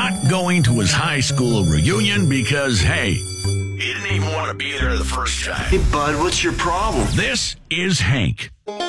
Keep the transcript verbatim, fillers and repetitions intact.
not going to his high school reunion because, hey, he didn't even want to be there the first time. Hey, bud, what's your problem? This is Hank.